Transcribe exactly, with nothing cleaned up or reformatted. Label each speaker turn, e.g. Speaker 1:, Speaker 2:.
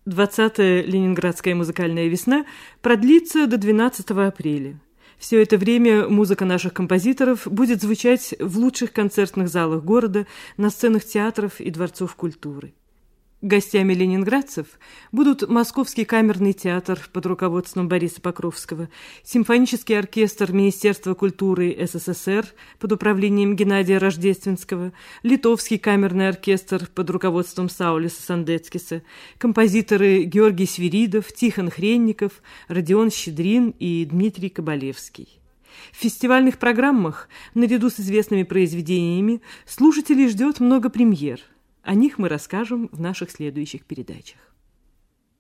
Speaker 1: двадцатая Ленинградская музыкальная весна продлится до двенадцатого апреля. Все это время музыка наших композиторов будет звучать в лучших концертных залах города, на сценах театров и дворцов культуры. Гостями ленинградцев будут Московский камерный театр под руководством Бориса Покровского, симфонический оркестр Министерства культуры СССР под управлением Геннадия Рождественского, Литовский камерный оркестр под руководством Саулиса Сандецкиса, композиторы Георгий Свиридов, Тихон Хренников, Родион Щедрин и Дмитрий Кабалевский. В фестивальных программах, наряду с известными произведениями, слушателей ждет много премьер. О них мы расскажем в наших следующих передачах.